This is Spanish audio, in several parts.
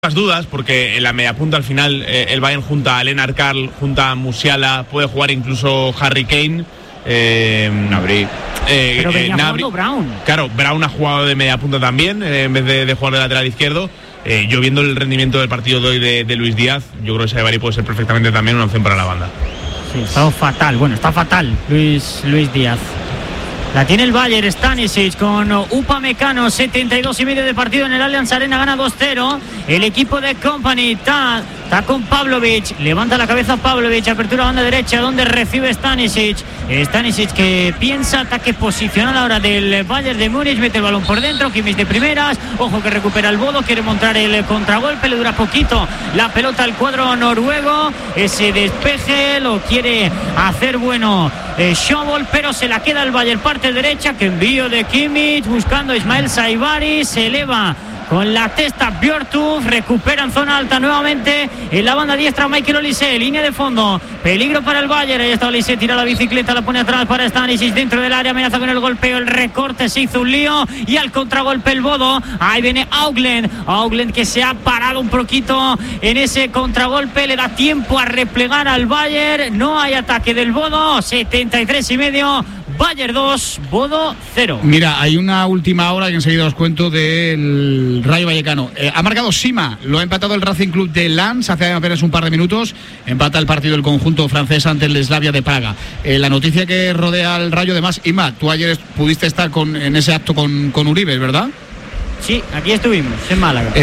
Las dudas, porque en la mediapunta al final el Bayern junta a Lennart Karl, junta a Musiala, puede jugar incluso Harry Kane, Gnabry. Pero venía jugando Brown. Claro, Brown ha jugado de mediapunta también, en vez de jugar de lateral izquierdo. Yo viendo el rendimiento del partido de hoy de Luis Díaz, yo creo que Saibari puede ser perfectamente también una opción para la banda. Sí, está fatal Luis Díaz. La tiene el Bayern, Stanisic con Upamecano, 72,5 de partido en el Allianz Arena, gana 2-0. El equipo de Kompany está con Pavlovic, levanta la cabeza Pavlovic, apertura banda derecha, donde recibe Stanisic. Stanisic que piensa, ataque posicional ahora del Bayern de Múnich, mete el balón por dentro, Kimmich de primeras, ojo que recupera el Bodo, quiere montar el contragolpe, le dura poquito la pelota al cuadro noruego, ese despeje lo quiere hacer bueno Schobol, pero se la queda el Bayern parte derecha, que envío de Kimmich buscando a Ismael Saibari, se eleva con la testa Björtuf, recupera en zona alta nuevamente en la banda diestra Michael Olise, línea de fondo, peligro para el Bayern, ahí está Olise, tira la bicicleta, la pone atrás para Stanisic, dentro del área, amenaza con el golpeo, el recorte, se hizo un lío y al contragolpe el Bodo, ahí viene Augland que se ha parado un poquito en ese contragolpe, le da tiempo a replegar al Bayern, no hay ataque del Bodo, 73,5, Bayern 2, Bodo 0. Mira, hay una última hora que enseguida os cuento del Rayo Vallecano. Ha marcado Sima, lo ha empatado el Racing Club de Lens hace apenas un par de minutos. Empata el partido del conjunto francés ante el Slavia de Praga. La noticia que rodea al Rayo, además, Ima, tú ayer pudiste estar en ese acto con Uribe, ¿verdad? Sí, aquí estuvimos, en Málaga.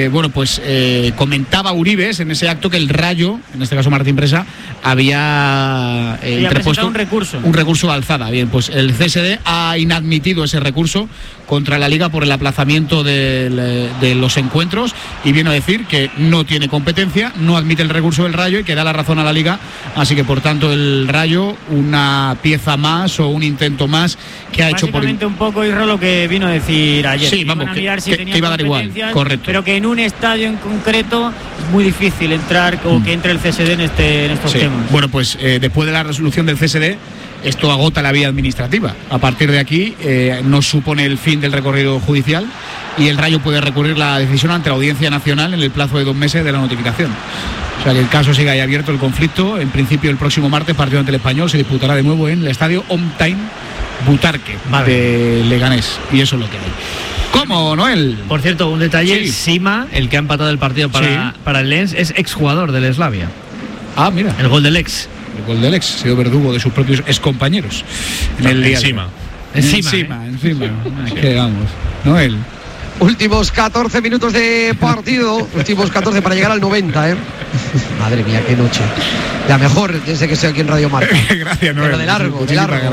Comentaba Uribes en ese acto que el Rayo, en este caso Martín Presa, había interpuesto un recurso de alzada. Bien, pues el CSD ha inadmitido ese recurso contra la Liga por el aplazamiento de los encuentros y viene a decir que no tiene competencia, no admite el recurso del Rayo y que da la razón a la Liga. Así que, por tanto, el Rayo, una pieza más o un intento más que ha hecho por... Básicamente un poco, Irro, lo que vino a decir ayer. Sí, vamos, que iba a dar igual, correcto. Pero que en un estadio en concreto es muy difícil entrar o que entre el CSD en estos temas. Bueno, pues después de la resolución del CSD, esto agota la vía administrativa. A partir de aquí no supone el fin del recorrido judicial y el Rayo puede recurrir la decisión ante la Audiencia Nacional en el plazo de 2 meses de la notificación. O sea que el caso sigue ahí abierto, el conflicto. En principio, el próximo martes, partido ante el Español, se disputará de nuevo en el estadio On-Time Butarque de Leganés. Y eso es lo que hay. ¿Cómo, Noel? Por cierto, un detalle, Sima, el que ha empatado el partido para el Lens, es exjugador del Slavia. Ah, mira. El gol del ex. El gol del ex, ha sido verdugo de sus propios excompañeros. Encima. Que vamos, Noel. Últimos 14 minutos de partido, últimos 14 para llegar al 90, Madre mía, qué noche. La mejor desde que estoy aquí en Radio Marca. Gracias, Noel. Pero de largo.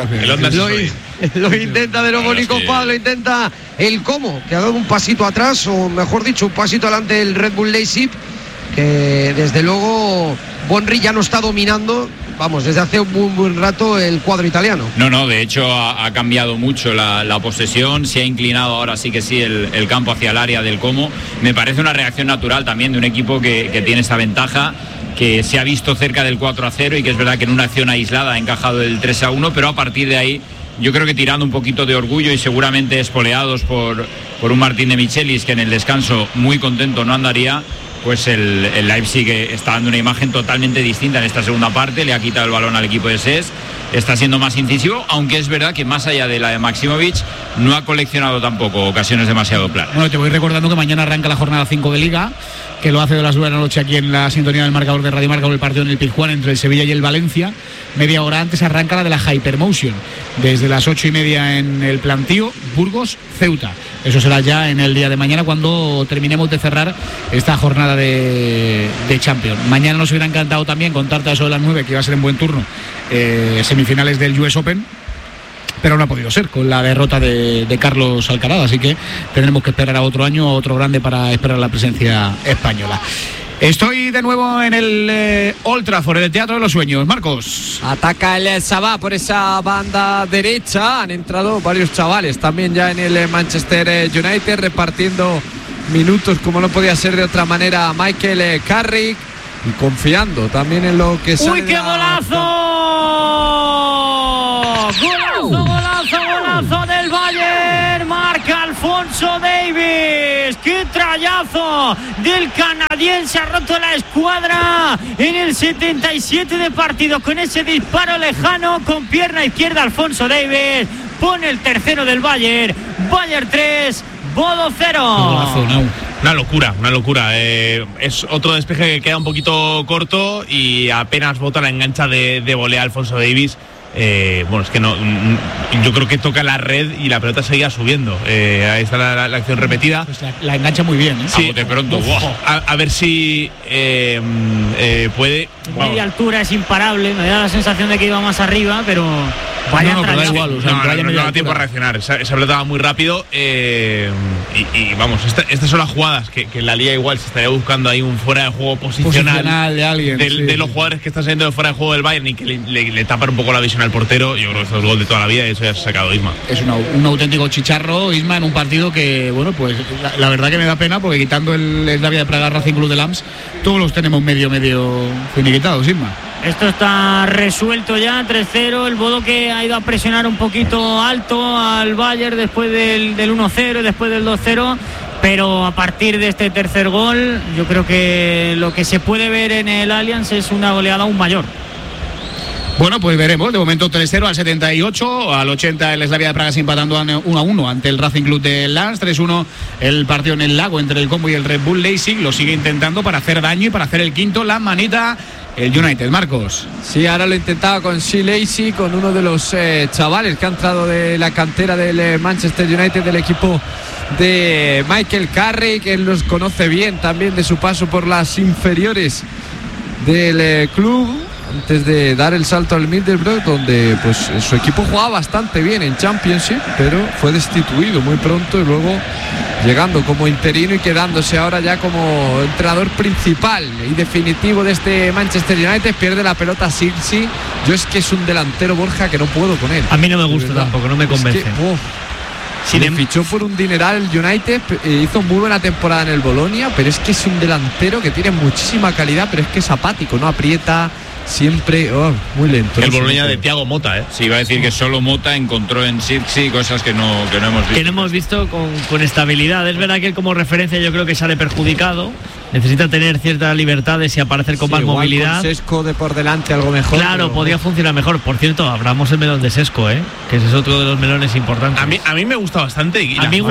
Lo intenta de nuevo Nico Paz, lo intenta el Como, que ha dado un pasito atrás, o mejor dicho, un pasito adelante del Red Bull Leipzig, que desde luego Bonri ya no está dominando, vamos, desde hace un muy buen rato el cuadro italiano. No, de hecho ha cambiado mucho la posesión, se ha inclinado ahora sí que sí el campo hacia el área del Como. Me parece una reacción natural también de un equipo que tiene esa ventaja, que se ha visto cerca del 4-0 y que es verdad que en una acción aislada ha encajado el 3-1, pero a partir de ahí yo creo que tirando un poquito de orgullo y seguramente espoleados por un Martín de Michelis, que en el descanso muy contento no andaría, pues el Leipzig está dando una imagen totalmente distinta en esta segunda parte, le ha quitado el balón al equipo de SES, está siendo más incisivo, aunque es verdad que más allá de la de Maximovic no ha coleccionado tampoco ocasiones demasiado claras. Bueno, te voy recordando que mañana arranca la jornada 5 de Liga, que lo hace de las 9 de la noche aquí en la sintonía del marcador de Radio Marca, con el partido en el Pizjuán entre el Sevilla y el Valencia. Media hora antes arranca la de la Hypermotion, desde las 8:30 en el Plantío, Burgos, Ceuta. Eso será ya en el día de mañana cuando terminemos de cerrar esta jornada de Champions. Mañana nos hubiera encantado también contarte a eso de las 9, que iba a ser en buen turno, semifinales del US Open, pero no ha podido ser con la derrota de Carlos Alcaraz, así que tendremos que esperar a otro año, a otro grande para esperar la presencia española. Estoy de nuevo en el Old Trafford, en el Teatro de los Sueños. Marcos. Ataca el Sabah por esa banda derecha. Han entrado varios chavales también ya en el Manchester United, repartiendo minutos como no podía ser de otra manera Michael Carrick, y confiando también en lo que sale. ¡Uy, qué golazo! ¡Golazo del Bayern! Marca Alfonso Davies. ¡Qué trayazo! 2-0 del canadiense. Ha roto la escuadra en el 77 de partido con ese disparo lejano con pierna izquierda. Alfonso Davies pone el tercero del Bayern. Bayern 3, Bodo 0. Una locura. Es otro despeje que queda un poquito corto y apenas bota la engancha de volea Alfonso Davies. Bueno, es que no, yo creo que toca la red y la pelota seguía subiendo. Ahí está la acción repetida. Pues la engancha muy bien, ¿eh? Sí, de pronto. A ver si puede. Media altura es imparable. Me da la sensación de que iba más arriba, pero vaya pero da igual. O sea, no da tiempo a reaccionar. Esa pelota va muy rápido. Y vamos, estas son las jugadas que la Liga igual se estaría buscando ahí un fuera de juego posicional de alguien. De los jugadores que están saliendo de fuera de juego del Bayern y que le tapan un poco la visión al portero. Yo creo que esto es el gol de toda la vida y eso ya se ha sacado Isma. Es un auténtico chicharro, Isma, en un partido que, bueno, pues la verdad que me da pena porque quitando el Slavia de Praga Racing Club de Lens, todos los tenemos medio finiquitados, Isma. Esto está resuelto ya, 3-0. El Bodo que ha ido a presionar un poquito alto al Bayern después del 1-0 y después del 2-0. Pero a partir de este tercer gol, yo creo que lo que se puede ver en el Allianz es una goleada aún mayor. Bueno, pues veremos. De momento 3-0 al 78, al 80 el Slavia de Praga se empatando 1-1 ante el Racing Club de Lens, 3-1 el partido en el lago entre el Como y el Red Bull Leipzig. Lo sigue intentando para hacer daño y para hacer el quinto, la manita el United. Marcos. Sí, ahora lo intentaba con Shea Lacy, con uno de los chavales que ha entrado de la cantera del Manchester United, del equipo de Michael Carrick, que él los conoce bien también de su paso por las inferiores del club, antes de dar el salto al Middlesbrough, donde pues su equipo jugaba bastante bien en Championship, pero fue destituido muy pronto y luego llegando como interino y quedándose ahora ya como entrenador principal y definitivo de este Manchester United. Pierde la pelota Sirsi. Yo es que es un delantero, Borja, que no puedo con él. A mí no me gusta tampoco, no me convence. Le fichó por un dineral el United, hizo muy buena temporada en el Bolonia, pero es que es un delantero que tiene muchísima calidad, pero es que es apático, no aprieta. Siempre muy lento. El Bolonia de Thiago Motta, Sí, iba a decir que solo Motta encontró en Sirsi cosas que no hemos visto. Que no hemos visto con estabilidad. Es verdad que él como referencia yo creo que sale perjudicado. Necesita tener ciertas libertades y aparecer con más movilidad. Con Sesco de por delante algo mejor. Claro, podría funcionar mejor. Por cierto, abramos el melón de Sesco, que ese es otro de los melones importantes. A mí me gusta bastante. Y a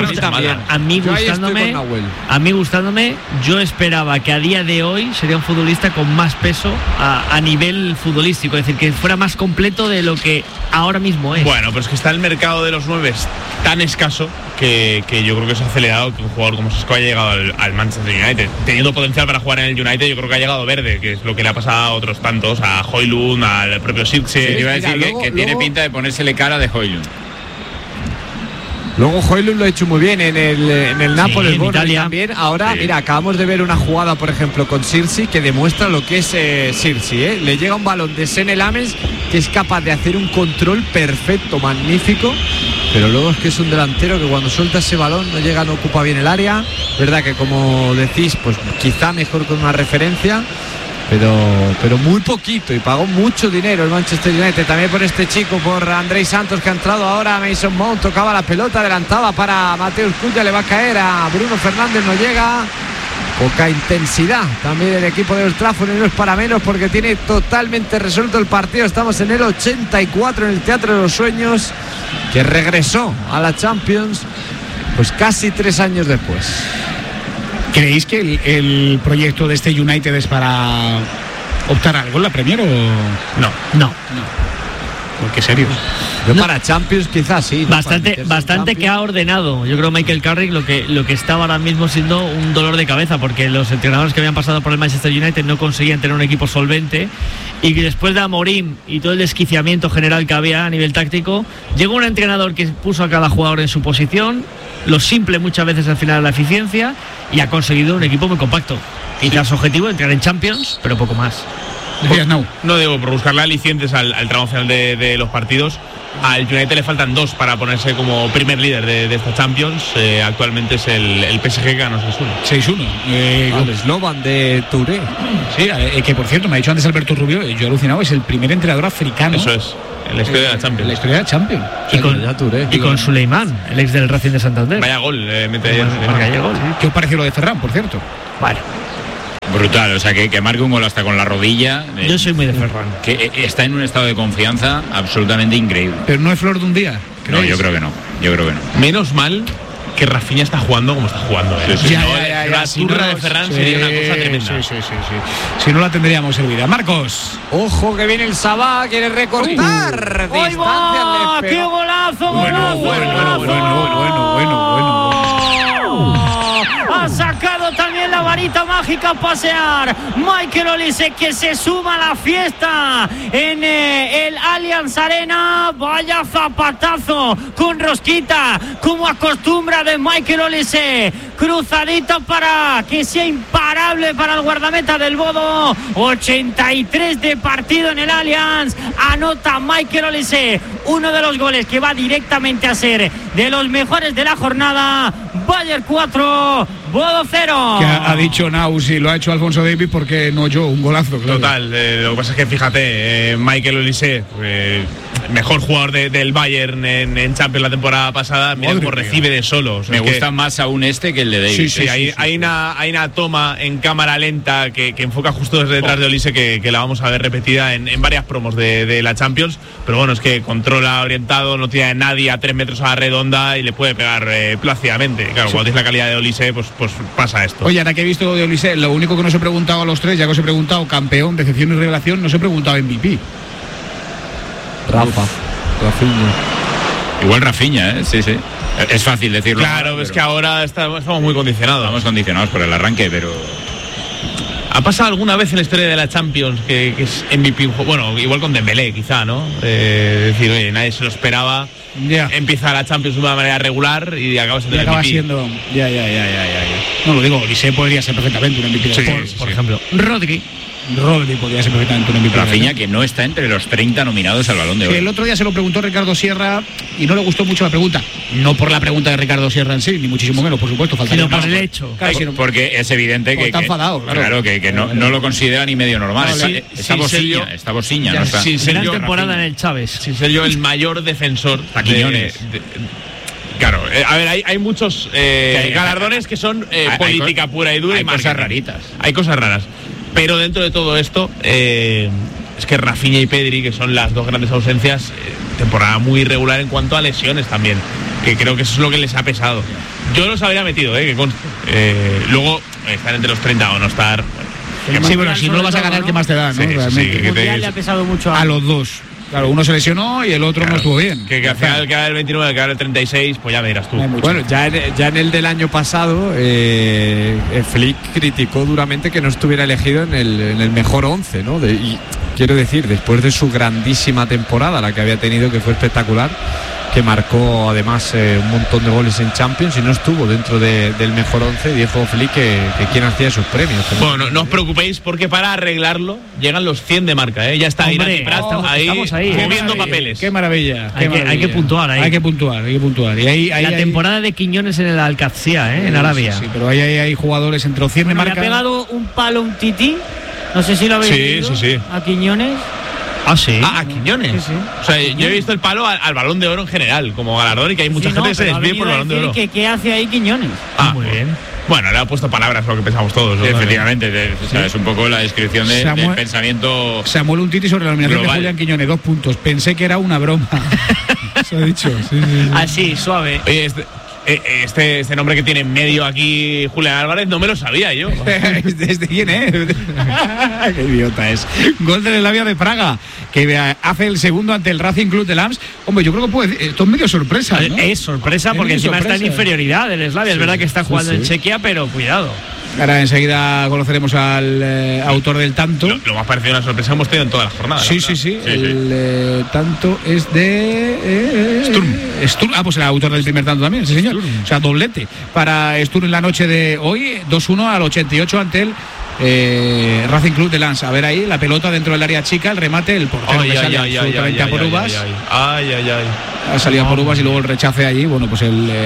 mí gustándome, yo esperaba que a día de hoy sería un futbolista con más peso a nivel futbolístico, es decir, que fuera más completo de lo que ahora mismo es. Bueno, pero es que está el mercado de los 9 tan escaso que yo creo que se ha acelerado que un jugador como Sesco haya llegado al Manchester United. Teniendo potencial para jugar en el United, yo creo que ha llegado verde, que es lo que le ha pasado a otros tantos, a Højlund, al propio Sirkse. Sí, iba a decir que tiene pinta de ponérsele cara de Højlund. Luego Højlund lo ha hecho muy bien en el Nápoles, en Italia también. Ahora, mira, acabamos de ver una jugada, por ejemplo, con Sirsi, que demuestra lo que es Sirsi. Le llega un balón de Senne Lammens, que es capaz de hacer un control perfecto, magnífico. Pero luego es que es un delantero que cuando suelta ese balón no llega, no ocupa bien el área. Verdad que, como decís, pues quizá mejor con una referencia, pero muy poquito, y pagó mucho dinero el Manchester United también por este chico, por Andrei Santos, que ha entrado ahora. Mason Mount tocaba la pelota, adelantaba para Mateus Cunha, le va a caer a Bruno Fernández, no llega. Poca intensidad también el equipo de Old Trafford, y no es para menos porque tiene totalmente resuelto el partido. Estamos en el 84 en el Teatro de los Sueños, que regresó a la Champions pues casi 3 años después. ¿Creéis que el proyecto de este United es para optar algo en la Premier o no? Porque serio. Para Champions quizás sí. Bastante que ha ordenado. Yo creo Michael Carrick lo que estaba ahora mismo siendo un dolor de cabeza, porque los entrenadores que habían pasado por el Manchester United no conseguían tener un equipo solvente, y que después de Amorim y todo el desquiciamiento general que había a nivel táctico, llegó un entrenador que puso a cada jugador en su posición, lo simple muchas veces al final la eficiencia, y ha conseguido un equipo muy compacto. Quizás su objetivo es entrar en Champions, pero poco más. No debo por buscarle alicientes al tramo final de los partidos. Al United le faltan 2 para ponerse como primer líder de esta Champions. Actualmente es el PSG que ganó 6-1. El eslogan de Touré. Sí, que por cierto, me ha dicho antes Alberto Rubio, yo he alucinado, es el primer entrenador africano. Eso es, en la historia de la Champions. La historia de la Champions. Y con Suleiman, el ex del Racing de Santander. Vaya gol, mete ayer. ¿Qué os pareció lo de Ferran, por cierto? Bueno. Brutal, o sea, que marque un gol hasta con la rodilla. Yo soy muy de Ferran. Que está en un estado de confianza absolutamente increíble. Pero no es flor de un día. No, yo creo que no. Menos mal que Rafinha está jugando como está jugando. La turra de Ferran sería una cosa tremenda. Sí. Si no la tendríamos servida. Marcos. Ojo que viene el Sabá, quiere recortar. ¡Ay, va! ¡Qué golazo! Bueno. Ha sacado también la varita mágica a pasear Michael Olise, que se suma a la fiesta en el Allianz Arena. Vaya zapatazo con rosquita, como acostumbra de Michael Olise. Cruzadita para que sea imparable para el guardameta del Bodo. 83 de partido en el Allianz. Anota Michael Olise uno de los goles que va directamente a ser de los mejores de la jornada. Bayern 4, Bodo 0. Que ha dicho Naus y lo ha hecho Alfonso Davies, porque no yo, un golazo, claro. Total, lo que pasa es que fíjate, Michael Olise, mejor jugador del Bayern en Champions la temporada pasada, mira cómo recibe de solo. O sea, me gusta más aún que el de Davies. Sí, hay una toma en cámara lenta que enfoca justo desde detrás de Olise, que la vamos a ver repetida en varias promos de la Champions. Pero bueno, es que controla orientado, no tiene a nadie a 3 metros a la redonda y le puede pegar plácidamente. Claro, cuando tienes la calidad de Olise, pues pasa esto. Oye, ahora que he visto de Olise, lo único que no os he preguntado a los tres, ya que os he preguntado campeón, decepción y revelación, no os he preguntado MVP. Rafinha. Igual Rafinha, sí. Es fácil decirlo. Claro, es que ahora estamos muy condicionados. Estamos condicionados por el arranque, pero... ¿Ha pasado alguna vez en la historia de la Champions que es MVP? Bueno, igual con Dembélé, quizá, ¿no? Decir, oye, nadie se lo esperaba. Empieza la Champions de una manera regular y acaba siendo MVP. Ya. No lo digo, Olise podría ser perfectamente un MVP. Por ejemplo, Rodri podría ser perfectamente un MVP. Rafinha, que no está entre los 30 nominados al Balón de Oro. El otro día se lo preguntó Ricardo Sierra y no le gustó mucho la pregunta. No por la pregunta de Ricardo Sierra en sí, ni muchísimo menos, por supuesto. Sino por el hecho. Porque es evidente que está enfadado, que no lo considera ni medio normal. Está Bosiña. No está. Sin ser yo, temporada en el Chávez. Sin ser yo el mayor defensor de Claro, a ver, hay muchos galardones que son política pura y dura. Hay cosas raritas. Hay cosas raras. Pero dentro de todo esto, es que Rafinha y Pedri, que son las dos grandes ausencias, temporada muy irregular en cuanto a lesiones también, que creo que eso es lo que les ha pesado. Yo los habría metido, que conste. Luego, estar entre los 30 o no estar... Sí, bueno, si no lo vas a ganar, ¿qué más te da? ¿no? El Mundial le ha pesado mucho a los dos. Claro, uno se lesionó y el otro no estuvo bien. Que al final queda el 29, queda el 36, pues ya me dirás tú. Bueno, ya en el del año pasado, Flick criticó duramente que no estuviera elegido en el mejor 11, ¿no? Y quiero decir, después de su grandísima temporada, la que había tenido, que fue espectacular, que marcó además un montón de goles en Champions y no estuvo dentro del mejor 11, dijo Flick que quien hacía esos premios. Bueno, no os preocupéis, porque para arreglarlo llegan los 100 de marca, ¿eh? Ya está estamos ahí moviendo papeles. Qué maravilla. Hay que puntuar ahí. Hay que puntuar. Y la temporada de Quiñones en el Alcacía, en Arabia. Sí, pero ahí hay jugadores entre los 100 de marca. Le ha pegado un palo un tití, no sé si lo habéis visto, a Quiñones. A Quiñones. Sí. O sea, yo he visto el palo al Balón de Oro en general, como galardón, y que hay mucha gente que se desvíe por el Balón de Oro. ¿Qué hace ahí Quiñones? Muy bien. Bueno, le ha puesto palabras a lo que pensamos todos. Sí, efectivamente, es un poco la descripción del pensamiento. Samuel Umtiti sobre la nominación global de Julián Quiñones, 2 puntos. Pensé que era una broma. Eso ha dicho. Sí. Así, suave. Oye, este nombre que tiene en medio aquí Julián Álvarez no me lo sabía yo. ¿Desde quién es? Qué idiota es. Gol del Slavia de Praga, que hace el segundo ante el Racing Club de Lams. Hombre, yo creo que esto es medio sorpresa, ¿no? Es sorpresa porque encima está en inferioridad del Slavia. Es verdad que está jugando en Chequia, pero cuidado. Ahora enseguida conoceremos al autor del tanto. Lo más parecido a una sorpresa hemos tenido en toda la jornada. Sí. El tanto es de Sturm. Pues el autor del primer tanto también, sí señor. Sturm. O sea, doblete para Sturm en la noche de hoy, 2-1 al 88 ante el Racing Club de Lens. A ver ahí, la pelota dentro del área chica, el remate, el portero que sale absolutamente a por uvas. Ha salido a por uvas y luego el rechace allí. Bueno, pues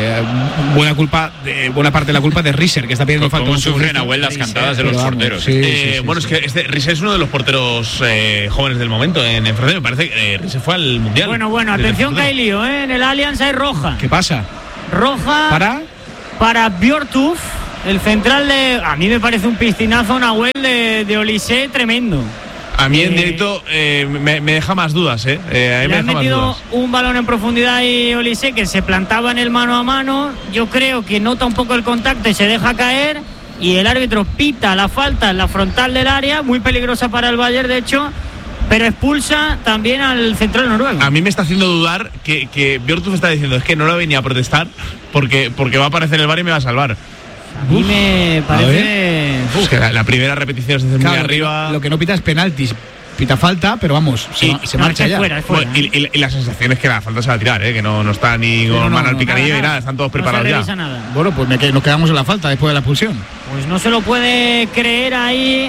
buena parte de la culpa de Risser, que está pidiendo falta. ¿Cómo sufren Nahuel las cantadas de los porteros? Bueno, es que Risser es uno de los porteros jóvenes del momento en Francia. Me parece que Risser fue al Mundial. Bueno, atención que hay lío, en el Allianz hay roja. ¿Qué pasa? Roja para Björtuf, el central de... A mí me parece un piscinazo, Nahuel, de Olise tremendo. A mí en directo me deja más dudas, Le han metido un balón en profundidad y Olise, que se plantaba en el mano a mano. Yo creo que nota un poco el contacto y se deja caer. Y el árbitro pita la falta en la frontal del área, muy peligrosa para el Bayern, de hecho, pero expulsa también al central noruego. A mí me está haciendo dudar que Björtuf está diciendo, es que no lo venía a protestar porque va a aparecer el VAR y me va a salvar. A mí me parece... Es que la primera repetición es desde muy arriba. Lo que no pita es penaltis. Pita falta, pero vamos, se marcha ya. Fuera. Bueno, y la sensación es que la falta se va a tirar, que no está ni con mano al picanillo ni nada, están todos preparados ya. Nada. Bueno, pues nos quedamos en la falta después de la expulsión. Pues no se lo puede creer ahí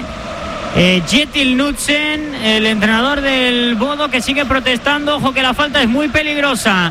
Kjetil Knudsen, el entrenador del Bodo, que sigue protestando. Ojo que la falta es muy peligrosa.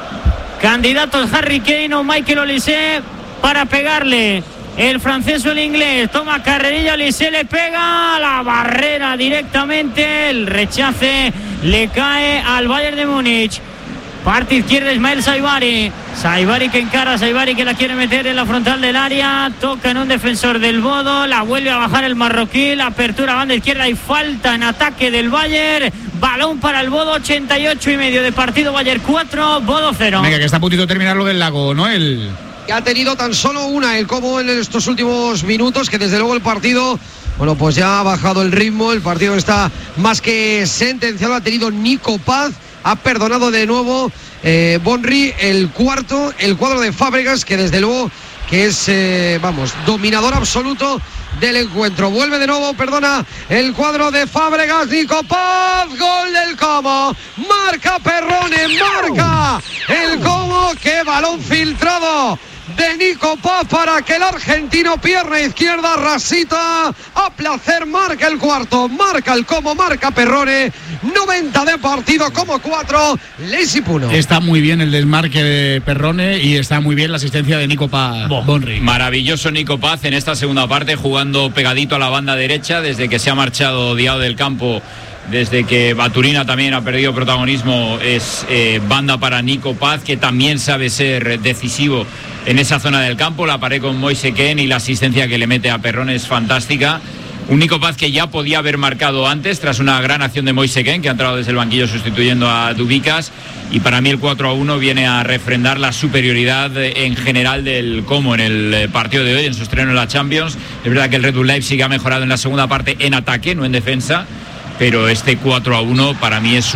Candidatos Harry Kane o Michael Olise para pegarle. El francés o el inglés toma carrerilla, Olise le pega a la barrera directamente. El rechace le cae al Bayern de Múnich. Parte izquierda Ismael Saibari que encara, Saibari que la quiere meter en la frontal del área. Toca en un defensor del Bodo, la vuelve a bajar el marroquí. La apertura banda izquierda y falta en ataque del Bayern. Balón para el Bodo, 88,5 de partido. Bayern 4, Bodo 0. Venga, que está a puntito de terminar lo del Lago, Noel. Que ha tenido tan solo una el Como en estos últimos minutos, que desde luego el partido, bueno, pues ya ha bajado el ritmo. El partido está más que sentenciado. Ha tenido Nico Paz, ha perdonado de nuevo Bonri el cuadro de Fábregas, que desde luego que es dominador absoluto del encuentro. Vuelve de nuevo, perdona el cuadro de Fábregas. Nico Paz, gol del Como, marca Perrone, marca el Como. Qué balón filtrado de Nico Paz para que el argentino, pierna izquierda, rasita a placer, marca el cuarto, marca el Como, marca Perrone. 90 de partido, Como 4, Leipzig 1. Está muy bien el desmarque de Perrone y está muy bien la asistencia de Nico Paz. Bonri. Maravilloso Nico Paz en esta segunda parte, jugando pegadito a la banda derecha desde que se ha marchado Diao del campo. Desde que Baturina también ha perdido protagonismo, es banda para Nico Paz, que también sabe ser decisivo en esa zona del campo. La pared con Moise Kean y la asistencia que le mete a Perrone es fantástica. Un Nico Paz que ya podía haber marcado antes tras una gran acción de Moise Kean, que ha entrado desde el banquillo sustituyendo a Dubicas. Y para mí el 4-1 viene a refrendar la superioridad en general del Como en el partido de hoy, en su estreno en la Champions. Es verdad que el Red Bull Leipzig ha mejorado en la segunda parte en ataque, no en defensa. Pero este 4-1 para mí es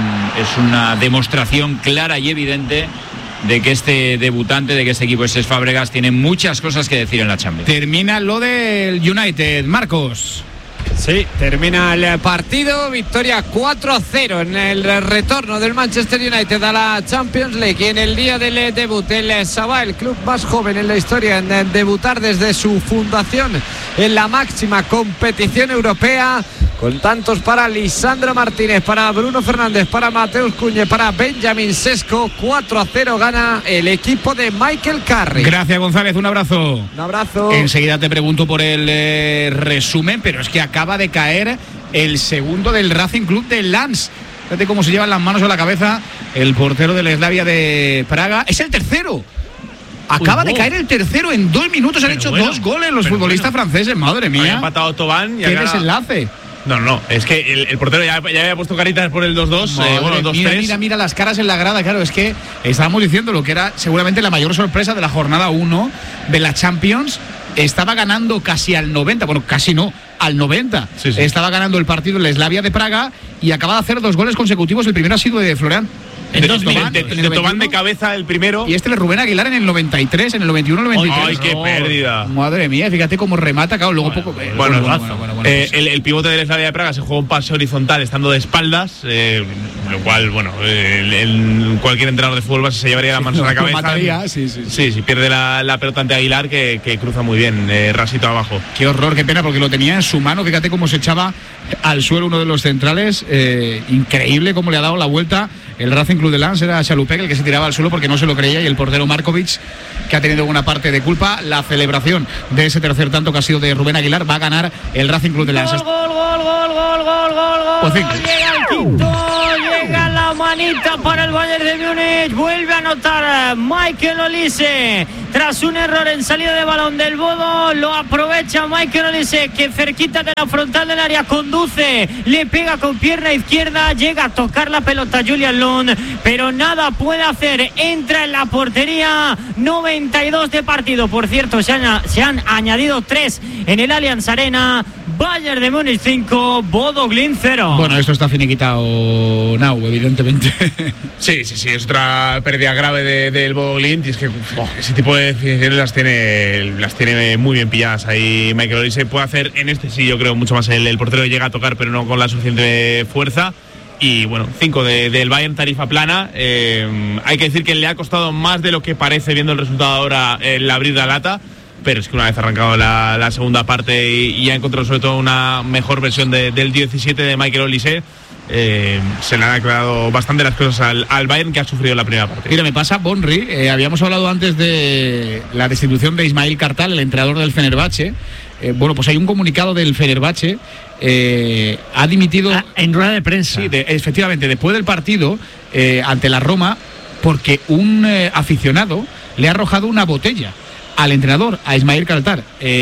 una demostración clara y evidente de que este debutante, de que este equipo es Fábregas, tiene muchas cosas que decir en la Champions. Termina lo del United, Marcos. Sí, termina el partido, victoria 4-0 en el retorno del Manchester United a la Champions League. Y en el día del debut, el Sabah, el club más joven en la historia en debutar desde su fundación en la máxima competición europea, con tantos para Lisandro Martínez, para Bruno Fernández, para Mateus Cunha, para Benjamín Sesko. 4-0 gana el equipo de Michael Carrick. Gracias, González, un abrazo. Un abrazo. Enseguida te pregunto por el resumen, pero es que acaba de caer el segundo del Racing Club de Lens. Fíjate cómo se llevan las manos a la cabeza el portero del Slavia de Praga. Es el tercero. Acaba de caer el tercero en 2 minutos. Han hecho 2 goles los futbolistas franceses. Madre mía. Ha empatado Tobán. ¿Qué desenlace? No, es que el portero ya había puesto caritas por el 2-2, bueno, 2-3. Mira las caras en la grada, claro, es que estábamos diciendo lo que era seguramente la mayor sorpresa de la jornada 1 de la Champions. Estaba ganando casi al 90, bueno, casi no, al 90. Sí. Estaba ganando el partido el Slavia de Praga y acaba de hacer 2 goles consecutivos. El primero ha sido de Florian de Tobán de cabeza el primero. Y este de Rubén Aguilar en el 93, en el 91, 93. ¡Ay, qué pérdida! Madre mía, fíjate cómo remata, claro, luego poco. Bueno, el pivote del Slavia de Praga se jugó un pase horizontal estando de espaldas, lo cual, bueno, cualquier entrenador de fútbol base se llevaría las manos a la cabeza. Mataría, sí. Si pierde la pelota ante Aguilar, que cruza muy bien, rasito abajo. Qué horror, qué pena, porque lo tenía en su mano. Fíjate cómo se echaba al suelo uno de los centrales. Increíble cómo le ha dado la vuelta el Racing Club de Lens. Era Chalupek el que se tiraba al suelo porque no se lo creía, y el portero Markovic, que ha tenido buena parte de culpa. La celebración de ese tercer tanto que ha sido de Rubén Aguilar, va a ganar el Racing Club de Lens. Gol. Llega el quinto, llega la manita para el Bayern de Múnich. Vuelve a anotar Michael Olise tras un error en salida de balón del Bodo. Lo aprovecha Michael Olise, que cerquita de la frontal del área conduce, le pega con pierna izquierda, llega a tocar la pelota Julian Lund, pero nada puede hacer. Entra en la portería. 92 de partido. Por cierto, se han añadido 3 en el Allianz Arena. Bayern de Múnich 5, Bodo Glimt 0. Bueno, esto está finiquitado now, evidentemente. Sí, es otra pérdida grave del Bodo Glimt, y es que ese tipo de definiciones las tiene muy bien pilladas ahí Michael Olise. Puede hacer en este, sí, yo creo mucho más. El portero llega a tocar, pero no con la suficiente fuerza. Y bueno, 5 del Bayern, tarifa plana. Hay que decir que le ha costado más de lo que parece viendo el resultado ahora el abrir la lata, pero es que una vez arrancado la segunda parte y ha encontrado sobre todo una mejor versión del 17 de Michael Olise, se le han aclarado bastante las cosas al Bayern, que ha sufrido la primera parte. Mira, me pasa Bonri, habíamos hablado antes de la destitución de Ismail Kartal, el entrenador del Fenerbahce. Bueno, pues hay un comunicado del Fenerbahce, ha dimitido en rueda de prensa. Sí, efectivamente, después del partido ante la Roma, porque un aficionado le ha arrojado una botella al entrenador, a Ismail Kartal.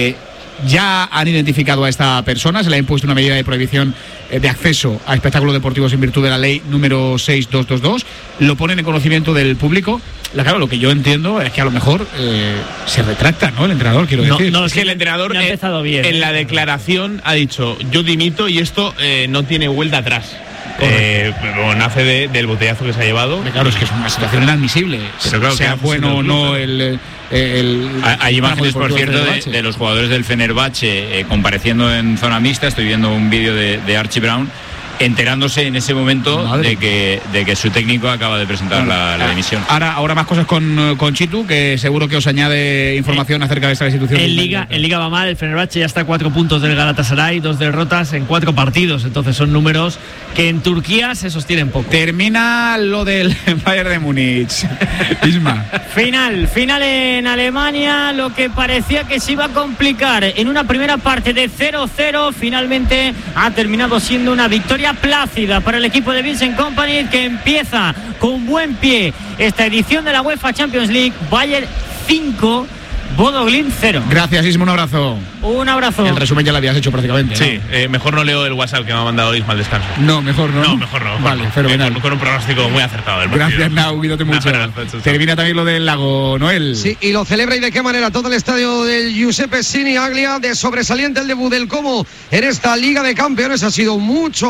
Ya han identificado a esta persona, se le ha impuesto una medida de prohibición de acceso a espectáculos deportivos en virtud de la ley número 6222. Lo ponen en conocimiento del público. Claro, lo que yo entiendo es que a lo mejor se retracta, ¿no? El entrenador, quiero decir. No, es que el entrenador ha empezado bien, en la declaración ha dicho: yo dimito y esto no tiene vuelta atrás. Nace del botellazo que se ha llevado. Claro, es que es una situación inadmisible. Pero claro, sea bueno o no hay imágenes, por cierto, de los jugadores del Fenerbahce compareciendo en zona mixta. Estoy viendo un vídeo de Archie Brown enterándose en ese momento de que su técnico acaba de presentar la dimisión. Ahora más cosas con Chitu, que seguro que os añade información acerca de esta institución. En Liga va mal, el Fenerbahce ya está a 4 puntos del Galatasaray, 2 derrotas en 4 partidos, entonces son números que en Turquía se sostienen poco. Termina lo del Bayern de Múnich. Isma. Final en Alemania, lo que parecía que se iba a complicar en una primera parte de 0-0, finalmente ha terminado siendo una victoria plácida para el equipo de Vincent Kompany, que empieza con buen pie esta edición de la UEFA Champions League. Bayern 5, Bodo Glimt 0. Gracias, Isma, un abrazo. Un abrazo. El resumen ya lo habías hecho prácticamente, ¿no? Sí, mejor no leo el WhatsApp que me ha mandado Isma al descanso. No, mejor no. No, mejor no. Vale, fenomenal. Con un pronóstico muy acertado del partido. Gracias, Nau, cuídate mucho. Termina también lo del Lago, Noel. Sí, y lo celebra, y de qué manera, todo el estadio del Giuseppe Sinigaglia. De sobresaliente el debut del Como en esta Liga de Campeones. Ha sido mucho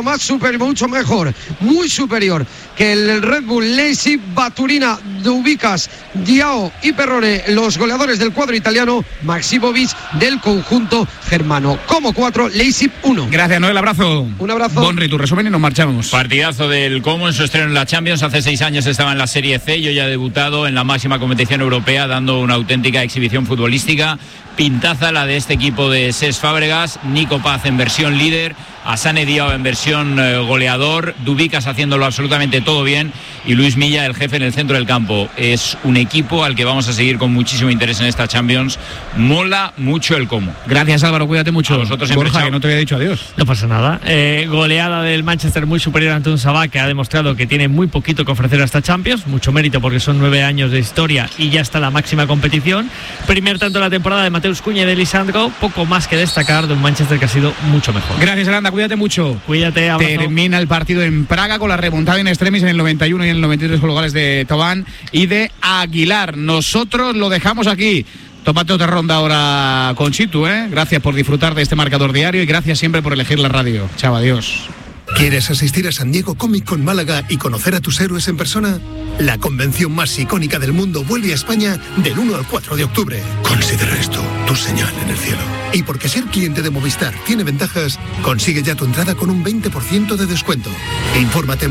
mejor, muy superior que el Red Bull Leipzig. Baturina, Dubicas, Diao y Perrone, los goleadores del cuadro italiano. Maximovic del conjunto germano. Como 4, Leipzig 1. Gracias, Noel, abrazo. Un abrazo. Bonri, tu resumen y nos marchamos. Partidazo del Como en su estreno en la Champions. Hace 6 años estaba en la Serie C, yo ya he debutado en la máxima competición europea, dando una auténtica exhibición futbolística. Pintaza la de este equipo de Cesc Fábregas. Nico Paz en versión líder, Asane Diao en versión goleador, Dubicas haciéndolo absolutamente todo bien, y Luis Milla, el jefe en el centro del campo. Es un equipo al que vamos a seguir con muchísimo interés en esta Champions. Mola mucho el Como. Gracias, Álvaro, cuídate mucho. A vosotros, Borja, que no te había dicho adiós. No pasa nada. Goleada del Manchester muy superior ante un Sabah que ha demostrado que tiene muy poquito que ofrecer a esta Champions. Mucho mérito porque son 9 años de historia y ya está la máxima competición. Primer tanto de la temporada de Mateus Cunha y de Lisandro. Poco más que destacar de un Manchester que ha sido mucho mejor. Gracias, Aranda, cuídate mucho. Cuídate, abrazo. Termina el partido en Praga con la remontada en extremis en el 91 y en el 93 con los goles de Tobán y de Aguilar. Nosotros lo dejamos aquí. Tómate otra ronda ahora con Chitu, ¿eh? Gracias por disfrutar de este marcador diario y gracias siempre por elegir la radio. Chao, adiós. ¿Quieres asistir a San Diego Comic Con Málaga y conocer a tus héroes en persona? La convención más icónica del mundo vuelve a España del 1 al 4 de octubre. Considera esto tu señal en el cielo. Y porque ser cliente de Movistar tiene ventajas, consigue ya tu entrada con un 20% de descuento. Infórmate en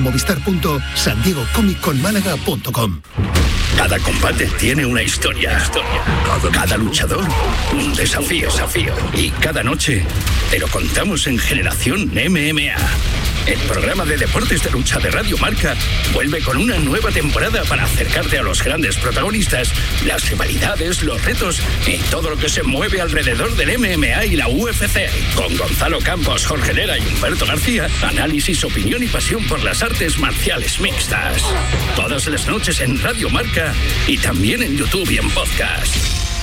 movistar.sandiegocomicconmálaga.com. Cada combate tiene una historia. Cada luchador, un desafío. Y cada noche te lo contamos en Generación MMA. El programa de deportes de lucha de Radio Marca vuelve con una nueva temporada para acercarte a los grandes protagonistas, las rivalidades, los retos y todo lo que se mueve alrededor del MMA y la UFC. Con Gonzalo Campos, Jorge Lera y Humberto García, análisis, opinión y pasión por las artes marciales mixtas. Todas las noches en Radio Marca y también en YouTube y en podcast.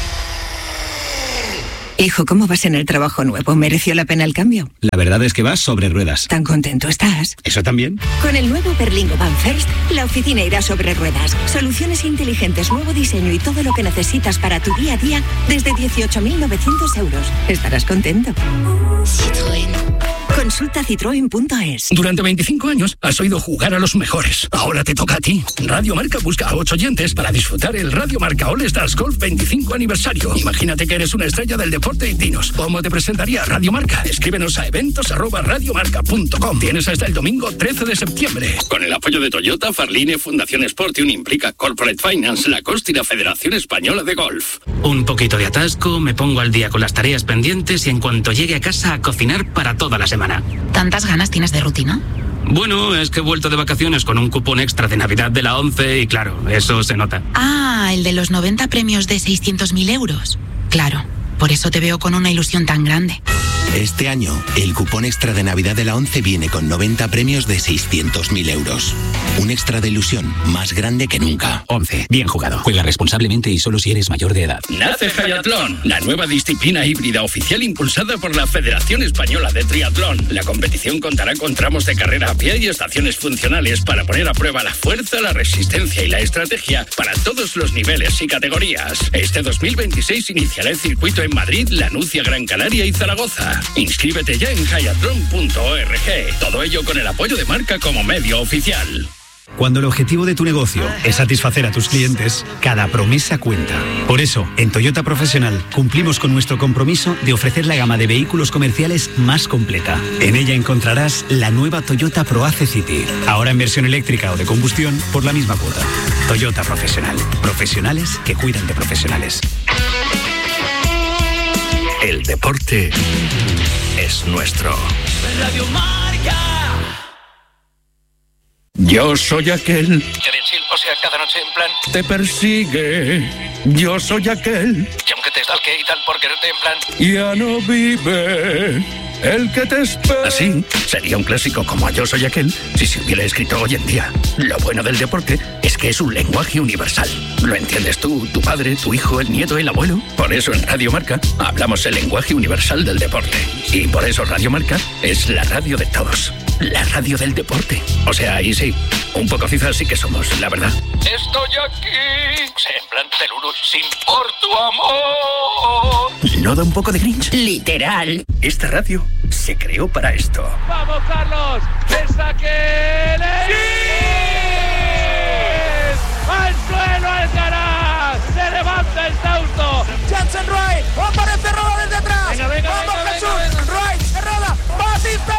Hijo, ¿cómo vas en el trabajo nuevo? ¿Mereció la pena el cambio? La verdad es que vas sobre ruedas. ¿Tan contento estás? ¿Eso también? Con el nuevo Berlingo Van First, la oficina irá sobre ruedas. Soluciones inteligentes, nuevo diseño y todo lo que necesitas para tu día a día desde 18.900 euros. Estarás contento. Citroën. Consulta citroen.es. Durante 25 años has oído jugar a los mejores. Ahora te toca a ti. Radio Marca busca a 8 oyentes para disfrutar el Radio Marca All Stars Golf 25 aniversario. Imagínate que eres una estrella del deporte y dinos, ¿cómo te presentaría Radio Marca? Escríbenos a eventos@radiomarca.com. Tienes hasta el domingo 13 de septiembre. Con el apoyo de Toyota, Farline, Fundación Sport y Implica Corporate Finance, Lacoste y la Federación Española de Golf. Un poquito de atasco, me pongo al día con las tareas pendientes y en cuanto llegue a casa a cocinar para toda la semana. ¿Tantas ganas tienes de rutina? Bueno, es que he vuelto de vacaciones con un cupón extra de Navidad de la 11 y claro, eso se nota. Ah, el de los 90 premios de 600.000 euros. Claro, por eso te veo con una ilusión tan grande. Este año, el cupón extra de Navidad de la 11 viene con 90 premios de 600.000 euros. Un extra de ilusión más grande que nunca. 11. Bien jugado. Juega responsablemente y solo si eres mayor de edad. Nace Hayatlón, la nueva disciplina híbrida oficial impulsada por la Federación Española de Triatlón. La competición contará con tramos de carrera a pie y estaciones funcionales para poner a prueba la fuerza, la resistencia y la estrategia para todos los niveles y categorías. Este 2026 iniciará el circuito en Madrid, Lanucia, Gran Canaria y Zaragoza. Inscríbete ya en hayatlon.org. Todo ello con el apoyo de Marca como medio oficial. Cuando el objetivo de tu negocio es satisfacer a tus clientes, cada promesa cuenta. Por eso, en Toyota Profesional cumplimos con nuestro compromiso de ofrecer la gama de vehículos comerciales más completa. En ella encontrarás la nueva Toyota ProAce City, ahora en versión eléctrica o de combustión por la misma cuota. Toyota Profesional. Profesionales que cuidan de profesionales. El deporte es nuestro. Radio Marca. Yo soy aquel. Sil, o sea, cada noche en plan. Te persigue. Yo soy aquel. Y aunque te stalke y tal por quererte en plan. Ya no vive el que te espera. Así sería un clásico como Yo soy aquel si se hubiera escrito hoy en día. Lo bueno del deporte es que es un lenguaje universal. Lo entiendes tú, tu padre, tu hijo, el nieto, el abuelo. Por eso en Radio Marca hablamos el lenguaje universal del deporte. Y por eso Radio Marca es la radio de todos. La radio del deporte. O sea, ahí sí, un poco cifras sí que somos, la verdad. Estoy aquí. O sea, en plan teluru, sin por tu amor. ¿No da un poco de Grinch? Literal. Esta radio se creó para esto. ¡Vamos, Carlos! ¡Esa que le... ¡Al suelo Alcaraz! ¡Se levanta el Tausto! ¡Jansen Wright!